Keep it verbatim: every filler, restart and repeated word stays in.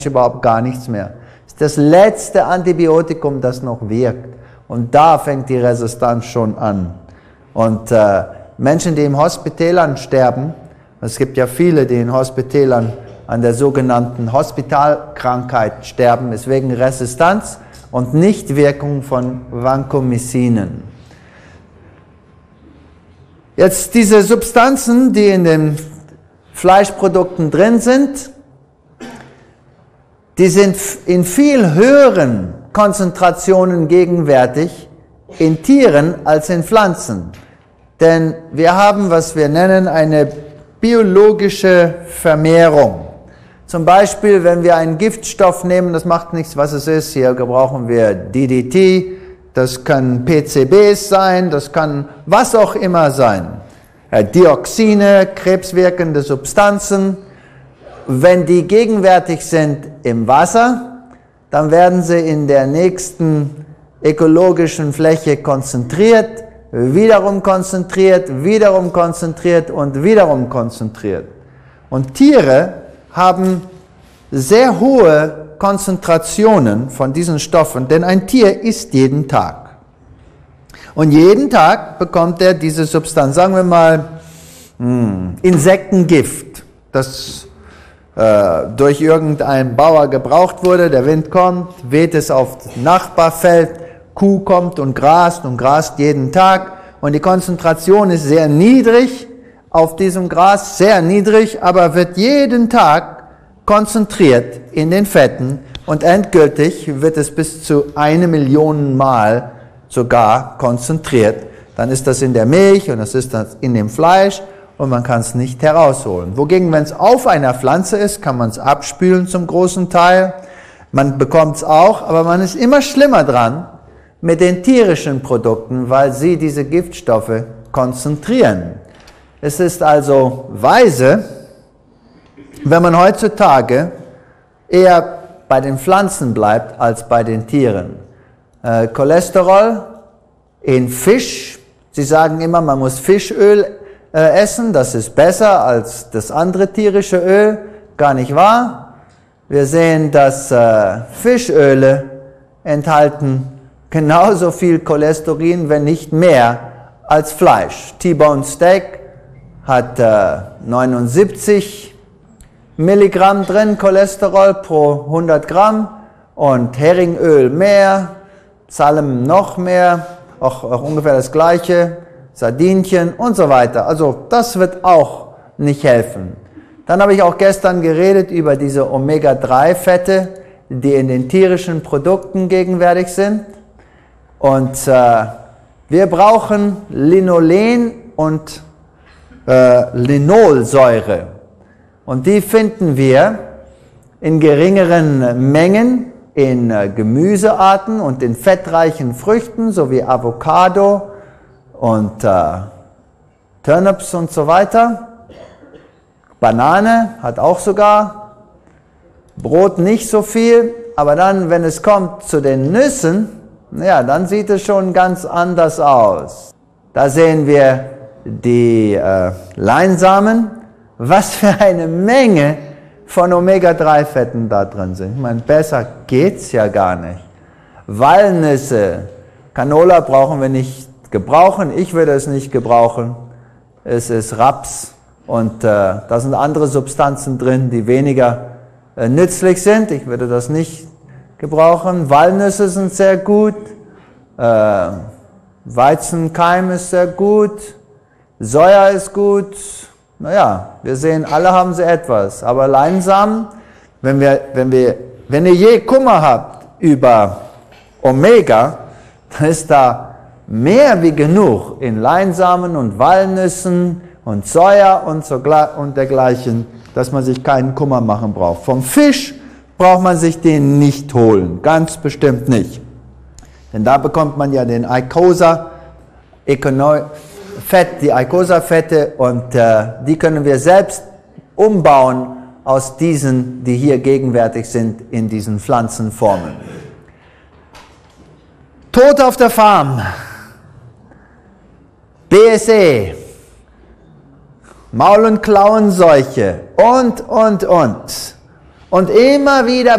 überhaupt gar nichts mehr. Das ist das letzte Antibiotikum, das noch wirkt. Und da fängt die Resistenz schon an. Und äh, Menschen, die im Hospitälern sterben, es gibt ja viele, die in Hospitälern an der sogenannten Hospitalkrankheit sterben, ist wegen Resistenz und Nichtwirkung von Vancomycinen. Jetzt diese Substanzen, die in den Fleischprodukten drin sind, die sind in viel höheren Konzentrationen gegenwärtig in Tieren als in Pflanzen. Denn wir haben, was wir nennen, eine biologische Vermehrung. Zum Beispiel, wenn wir einen Giftstoff nehmen, das macht nichts, was es ist. Hier brauchen wir D D T, das können P C Bs sein, das kann was auch immer sein. Dioxine, krebswirkende Substanzen. Wenn die gegenwärtig sind im Wasser, dann werden sie in der nächsten ökologischen Fläche konzentriert, wiederum konzentriert, wiederum konzentriert und wiederum konzentriert. Und Tiere haben sehr hohe Konzentrationen von diesen Stoffen, denn ein Tier isst jeden Tag. Und jeden Tag bekommt er diese Substanz, sagen wir mal mh, Insektengift, das äh, durch irgendeinen Bauer gebraucht wurde, der Wind kommt, weht es auf das Nachbarfeld, Kuh kommt und grast und grast jeden Tag und die Konzentration ist sehr niedrig auf diesem Gras, sehr niedrig, aber wird jeden Tag konzentriert in den Fetten und endgültig wird es bis zu eine Million Mal sogar konzentriert. Dann ist das in der Milch und das ist das in dem Fleisch und man kann es nicht herausholen. Wogegen, wenn es auf einer Pflanze ist, kann man es abspülen zum großen Teil. Man bekommt es auch, aber man ist immer schlimmer dran mit den tierischen Produkten, weil sie diese Giftstoffe konzentrieren. Es ist also weise, wenn man heutzutage eher bei den Pflanzen bleibt als bei den Tieren. Äh, Cholesterol in Fisch, sie sagen immer, man muss Fischöl äh, essen, das ist besser als das andere tierische Öl, gar nicht wahr. Wir sehen, dass äh, Fischöle enthalten genauso viel Cholesterin, wenn nicht mehr, als Fleisch. T-Bone Steak hat äh, neunundsiebzig Milligramm drin, Cholesterol pro hundert Gramm und Heringöl mehr, Salm noch mehr, auch, auch ungefähr das gleiche, Sardinchen und so weiter. Also das wird auch nicht helfen. Dann habe ich auch gestern geredet über diese Omega drei Fette, die in den tierischen Produkten gegenwärtig sind. Und äh, wir brauchen Linolen und äh, Linolsäure. Und die finden wir in geringeren Mengen in äh, Gemüsearten und in fettreichen Früchten, sowie Avocado und äh, Turnips und so weiter. Banane hat auch sogar, Brot nicht so viel, aber dann, wenn es kommt zu den Nüssen, ja, dann sieht es schon ganz anders aus. Da sehen wir die äh, Leinsamen, was für eine Menge von Omega drei Fetten da drin sind. Ich meine, besser geht's ja gar nicht. Walnüsse, Canola brauchen wir nicht gebrauchen, ich würde es nicht gebrauchen. Es ist Raps und äh, da sind andere Substanzen drin, die weniger äh, nützlich sind. Ich würde das nicht gebrauchen. Walnüsse sind sehr gut, äh, Weizenkeim ist sehr gut, Soja ist gut. Naja, wir sehen, alle haben sie etwas, aber Leinsamen, wenn wir, wenn wir, wenn ihr je Kummer habt über Omega, dann ist da mehr wie genug in Leinsamen und Walnüssen und Soja und, so, und dergleichen, dass man sich keinen Kummer machen braucht. Vom Fisch braucht man sich den nicht holen, ganz bestimmt nicht. Denn da bekommt man ja den Eicosa, Fett, die Eicosa-Fette und äh, die können wir selbst umbauen aus diesen, die hier gegenwärtig sind, in diesen Pflanzenformen. Tod auf der Farm, B S E, Maul- und Klauenseuche und, und, und. Und immer wieder